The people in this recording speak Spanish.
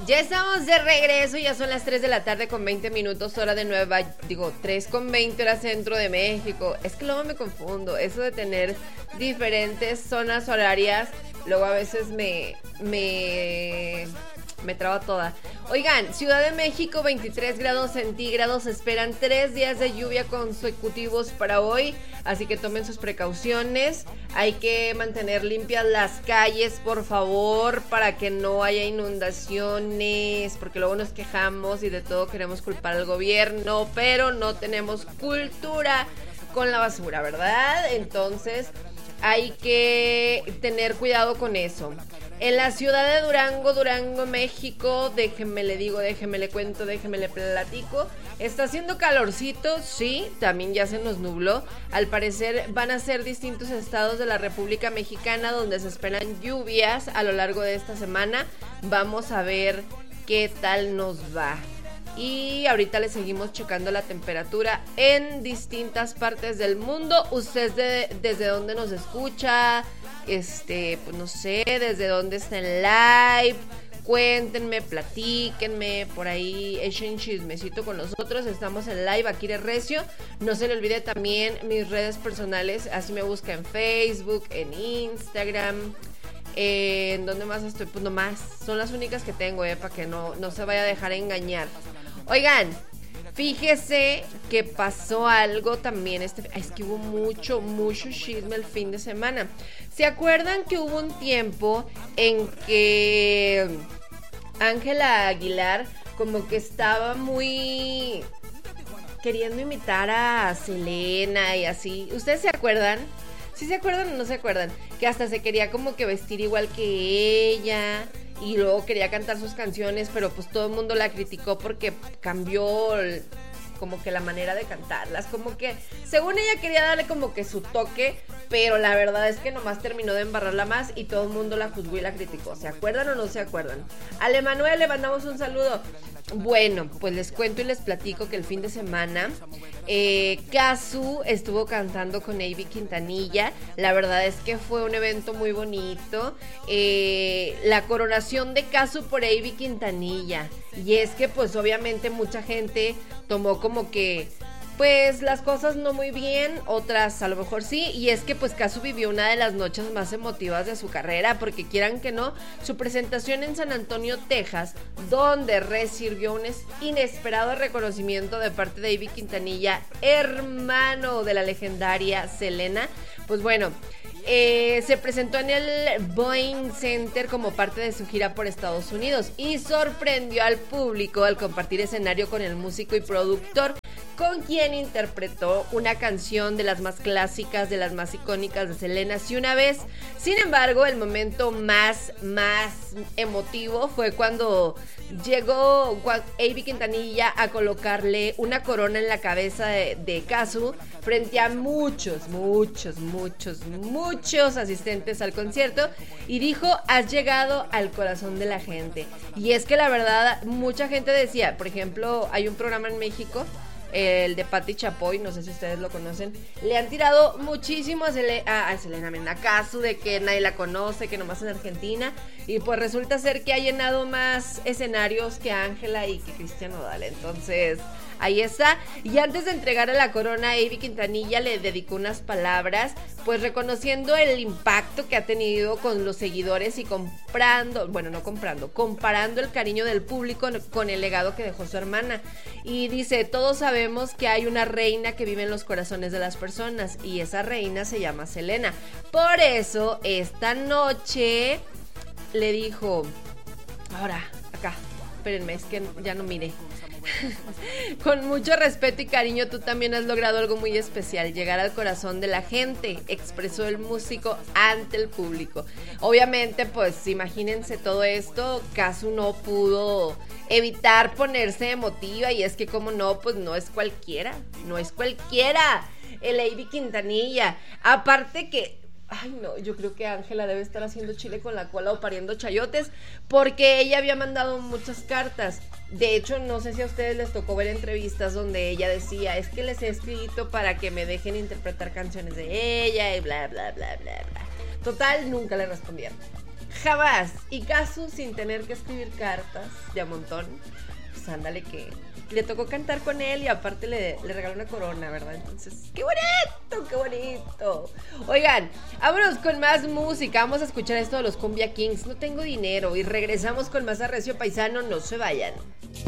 Ya estamos de regreso, ya son las 3 de la tarde con 20 minutos, hora de Nueva, 3 con 20 hora centro de México. Es que luego me confundo, eso de tener diferentes zonas horarias, luego a veces me traba toda. Oigan, Ciudad de México, 23 grados centígrados, esperan 3 días de lluvia consecutivos para hoy, así que tomen sus precauciones. Hay que mantener limpias las calles, por favor, para que no haya inundaciones, porque luego nos quejamos y de todo queremos culpar al gobierno, pero no tenemos cultura con la basura, ¿verdad? Entonces hay que tener cuidado con eso. En la ciudad de Durango, México, déjenme le cuento, déjenme le platico. Está haciendo calorcito, sí, también ya se nos nubló. Al parecer van a ser distintos estados de la República Mexicana donde se esperan lluvias a lo largo de esta semana. Vamos a ver qué tal nos va. Y ahorita le seguimos checando la temperatura en distintas partes del mundo. Usted desde dónde nos escucha, pues no sé, desde dónde está en live. Cuéntenme, platíquenme, por ahí echen chismecito con nosotros. Estamos en live aquí de Recio. No se le olvide también mis redes personales, así me busca en Facebook, en Instagram. ¿En dónde más estoy? Pues nomás, son las únicas que tengo, para que no se vaya a dejar engañar. Oigan, fíjese que pasó algo también, es que hubo mucho chisme el fin de semana. ¿Se acuerdan que hubo un tiempo en que Ángela Aguilar como que estaba muy queriendo imitar a Selena y así? ¿Ustedes se acuerdan? ¿Sí se acuerdan o no se acuerdan? Que hasta se quería como que vestir igual que ella y luego quería cantar sus canciones, pero pues todo el mundo la criticó porque cambió como que la manera de cantarlas, como que según ella quería darle como que su toque, pero la verdad es que nomás terminó de embarrarla más y todo el mundo la juzgó y la criticó. ¿Se acuerdan o no se acuerdan? A Emanuel le mandamos un saludo. Bueno, pues les cuento y les platico que el fin de semana Cazzu estuvo cantando con Avi Quintanilla. La verdad es que fue un evento muy bonito. La coronación de Cazzu por Avi Quintanilla. Y es que pues obviamente mucha gente tomó como que pues las cosas no muy bien, otras a lo mejor sí, y es que pues Cazzu vivió una de las noches más emotivas de su carrera, porque quieran que no, su presentación en San Antonio, Texas, donde recibió un inesperado reconocimiento de parte de Avi Quintanilla, hermano de la legendaria Selena, pues bueno, se presentó en el Boeing Center como parte de su gira por Estados Unidos y sorprendió al público al compartir escenario con el músico y productor, con quien interpretó una canción de las más clásicas, de las más icónicas de Selena, Si una vez. Sin embargo, el momento más emotivo fue cuando llegó Avi Quintanilla a colocarle una corona en la cabeza de Cazzu frente a muchos asistentes al concierto y dijo: has llegado al corazón de la gente. Y es que la verdad, mucha gente decía, por ejemplo, hay un programa en México, el de Pati Chapoy, no sé si ustedes lo conocen, le han tirado muchísimo a Selena, a Cazzu, de que nadie la conoce, que nomás en Argentina, y pues resulta ser que ha llenado más escenarios que Ángela y que Cristian Nodal. Entonces ahí está. Y antes de entregarle la corona, Avi Quintanilla le dedicó unas palabras, pues reconociendo el impacto que ha tenido con los seguidores y comparando el cariño del público con el legado que dejó su hermana. Y dice: todos sabemos que hay una reina que vive en los corazones de las personas, y esa reina se llama Selena. Por eso esta noche le dijo, ahora, acá, espérenme, es que ya no miré. Con mucho respeto y cariño, tú también has logrado algo muy especial, llegar al corazón de la gente, expresó el músico ante el público. Obviamente, pues imagínense todo esto, Cazzu no pudo evitar ponerse emotiva, y es que como no, pues no es cualquiera, el Avi Quintanilla. Aparte que, ay no, yo creo que Ángela debe estar haciendo chile con la cola o pariendo chayotes, porque ella había mandado muchas cartas. De hecho, no sé si a ustedes les tocó ver entrevistas donde ella decía: es que les he escrito para que me dejen interpretar canciones de ella y bla, bla, bla, bla, bla. Total, nunca le respondieron. jamás. Y Casu sin tener que escribir cartas de a montón. Pues ándale que le tocó cantar con él y aparte le regaló una corona, ¿verdad? Entonces, ¡qué bonito, qué bonito! Oigan, vámonos con más música. Vamos a escuchar esto de los Cumbia Kings. No tengo dinero. Y regresamos con más Arrecio Paisano. No se vayan.